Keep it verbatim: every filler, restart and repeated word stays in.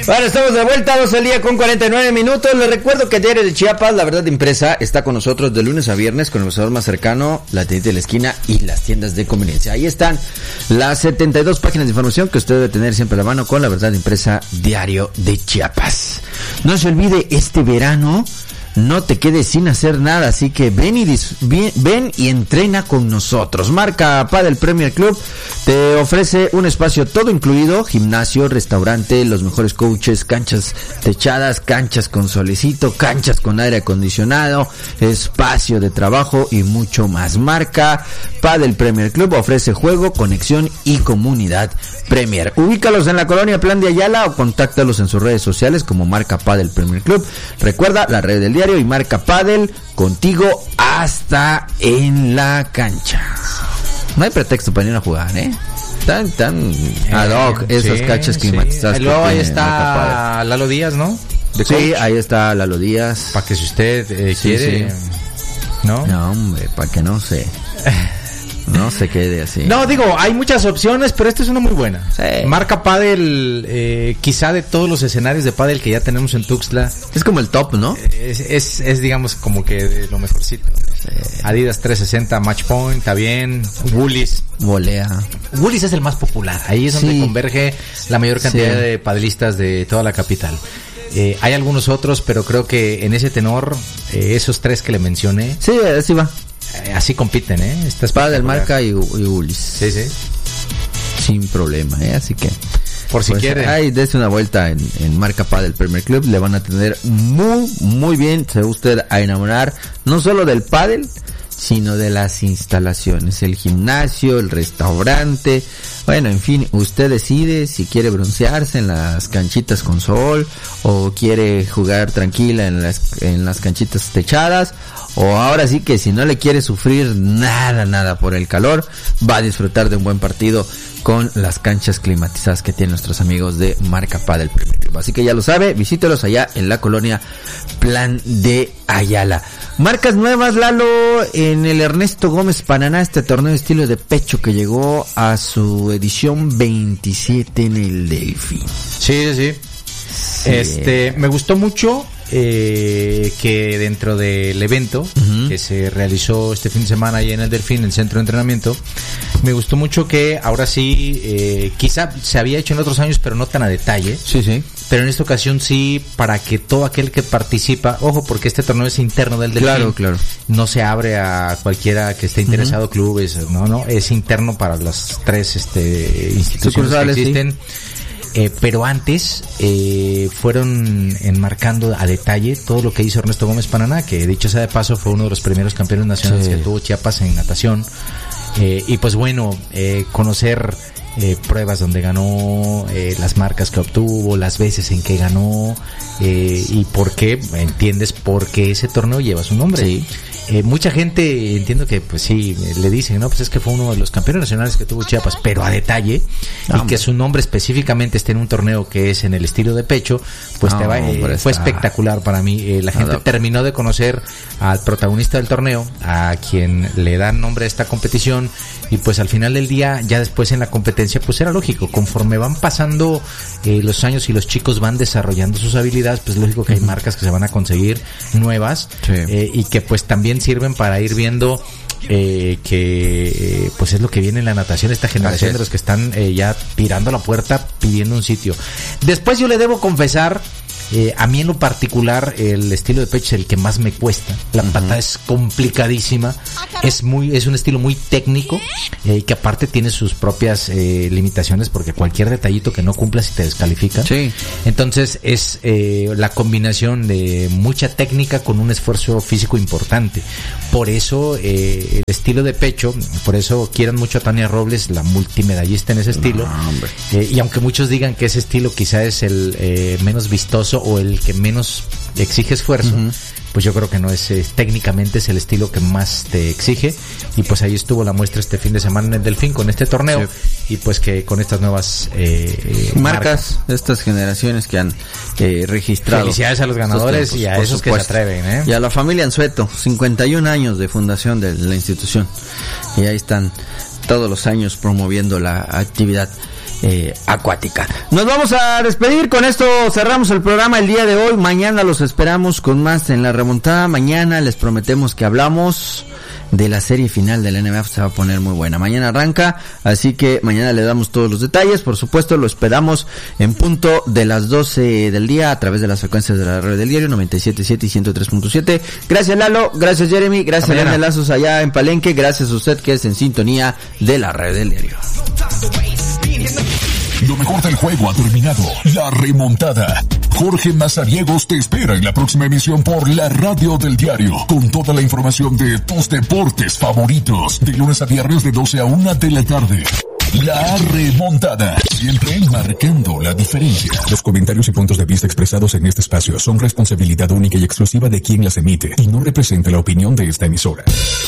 Bueno, estamos de vuelta, dos al día con cuarenta y nueve minutos. Les recuerdo que Diario de Chiapas, La Verdad Impresa, está con nosotros de lunes a viernes con el mostrador más cercano, la tienda de la esquina y las tiendas de conveniencia. Ahí están las setenta y dos páginas de información que usted debe tener siempre a la mano con La Verdad Impresa, Diario de Chiapas. No se olvide, este verano no te quedes sin hacer nada, así que ven y dis- ven, ven y entrena con nosotros. Marca Padel Premier Club te ofrece un espacio todo incluido, gimnasio, restaurante, los mejores coaches, canchas techadas, canchas con solecito, canchas con aire acondicionado, espacio de trabajo y mucho más. Marca Padel Premier Club ofrece juego, conexión y comunidad Premier. Ubícalos en la colonia Plan de Ayala o contáctalos en sus redes sociales como Marca Padel Premier Club. Recuerda la red del día y Marca Padel, contigo hasta en la cancha. No hay pretexto para ir a jugar, ¿eh? Tan, tan ad hoc eh, esas sí, canchas climatizadas. Sí. Luego ahí está Lalo Díaz, ¿no? De sí, coach. Ahí está Lalo Díaz. Para que si usted eh, sí, quiere, sí. ¿no? No, hombre, para que no se... No se quede así. No, digo, hay muchas opciones, pero esta es una muy buena. Sí. Marca Padel, eh, quizá de todos los escenarios de Padel que ya tenemos en Tuxtla. Es como el top, ¿no? Es, es, es digamos, como que de lo mejorcito. Sí. Adidas trescientos sesenta, Match Point, está bien. Woolies. Volea. Woolies es el más popular. Ahí es donde sí. converge la mayor cantidad sí. de padelistas de toda la capital. Eh, hay algunos otros, pero creo que en ese tenor, eh, esos tres que le mencioné. Sí, así va. Así compiten, ¿eh? Esta Espada del Marca y, y Ulis. Sí, sí. Sin problema, ¿eh? Así que... Por si pues, quiere. Ahí, dése una vuelta en, en Marca Padel Premier Club. Le van a tener muy, muy bien. Se va usted a enamorar no solo del pádel, sino de las instalaciones. El gimnasio, el restaurante. Bueno, en fin, usted decide si quiere broncearse en las canchitas con sol o quiere jugar tranquila en las, en las canchitas techadas. O ahora sí que si no le quiere sufrir nada, nada por el calor, va a disfrutar de un buen partido con las canchas climatizadas que tienen nuestros amigos de Marca Padel Premier Club. Así que ya lo sabe, visítelos allá en la colonia Plan de Ayala. Marcas nuevas, Lalo, en el Ernesto Gómez Pananá, este torneo de estilo de pecho que llegó a su edición veintisiete en el Delfín. Sí, sí. sí. Este, me gustó mucho. Eh, que dentro del evento uh-huh. que se realizó este fin de semana ahí en el Delfín, en el centro de entrenamiento, me gustó mucho que ahora sí, eh, quizá se había hecho en otros años, pero no tan a detalle. Sí, sí. Pero en esta ocasión sí, para que todo aquel que participa, ojo, porque este torneo es interno del Delfín. Claro, claro. No se abre a cualquiera que esté interesado, uh-huh. clubes, no, no, es interno para las tres este instituciones que existen. Sí. Eh, pero antes eh, fueron enmarcando a detalle todo lo que hizo Ernesto Gómez Pananá, que dicho sea de paso fue uno de los primeros campeones nacionales sí. que tuvo Chiapas en natación. Eh, y pues bueno, eh, conocer eh, pruebas donde ganó, eh, las marcas que obtuvo, las veces en que ganó, eh, y por qué, entiendes por qué ese torneo lleva su nombre. Sí. Eh, mucha gente, entiendo que pues sí, le dicen, no, pues es que fue uno de los campeones nacionales que tuvo Chiapas, pero a detalle, no, y hombre. que su nombre específicamente esté en un torneo que es en el estilo de pecho, pues no, te va, eh, hombre, fue está... espectacular para mí. Eh, la gente Adop. terminó de conocer al protagonista del torneo, a quien le dan nombre a esta competición, y pues al final del día, ya después en la competencia, pues era lógico, conforme van pasando eh, los años y los chicos van desarrollando sus habilidades, pues lógico que hay marcas que se van a conseguir nuevas, sí. eh, y que pues también sirven para ir viendo eh, que eh, pues es lo que viene en la natación, esta generación de los que están eh, ya tirando la puerta pidiendo un sitio. Después yo le debo confesar, eh, a mí en lo particular el estilo de pecho es el que más me cuesta. La uh-huh. patada es complicadísima, es muy es un estilo muy técnico, eh, que aparte tiene sus propias eh, limitaciones, porque cualquier detallito que no cumplas y te descalifica. Sí. Entonces es eh, la combinación de mucha técnica con un esfuerzo físico importante. Por eso eh, el estilo de pecho, por eso quieran mucho a Tania Robles, la multimedallista en ese estilo. No, eh, y aunque muchos digan que ese estilo quizá es el eh, menos vistoso o el que menos exige esfuerzo, uh-huh. pues yo creo que no es, eh, técnicamente es el estilo que más te exige. Y pues ahí estuvo la muestra este fin de semana en el Delfín con este torneo, sí. y pues que con estas nuevas eh, marcas, marcas, estas generaciones que han eh, registrado. Felicidades a los ganadores tiempos, y a esos supuesto. que se atreven, ¿eh? Y a la familia Anzueto, cincuenta y un años de fundación de la institución, y ahí están todos los años promoviendo la actividad. eh, acuática. Nos vamos a despedir, con esto cerramos el programa el día de hoy. Mañana los esperamos con más en la remontada. Mañana les prometemos que hablamos de la serie final de la N B A, se va a poner muy buena. Mañana arranca, así que mañana le damos todos los detalles. Por supuesto, lo esperamos en punto de las doce del día a través de las frecuencias de la red del diario noventa y siete punto siete y ciento tres punto siete. Gracias Lalo, gracias Jeremy, gracias Leandro Lazos allá en Palenque, gracias a usted que es en sintonía de la red del diario. Lo mejor del juego ha terminado. La remontada. Jorge Mazariegos te espera en la próxima emisión por la radio del diario, con toda la información de tus deportes favoritos, de lunes a viernes de doce a una de la tarde. La remontada, siempre marcando la diferencia. Los comentarios y puntos de vista expresados en este espacio son responsabilidad única y exclusiva de quien las emite y no representa la opinión de esta emisora.